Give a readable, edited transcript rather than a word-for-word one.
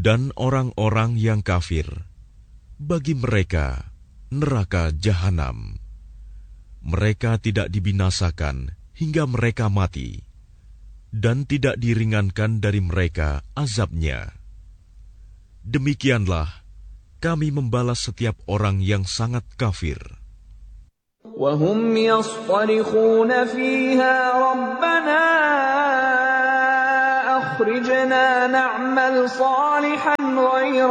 Dan orang-orang yang kafir, bagi mereka neraka jahanam. Mereka tidak dibinasakan hingga mereka mati, dan tidak diringankan dari mereka azabnya. Demikianlah kami membalas setiap orang yang sangat kafir. وَهُمْ يَصْطَرِخُونَ فِيهَا رَبَّنَا أَخْرِجْنَا نَعْمَلْ صَالِحًا غَيْرَ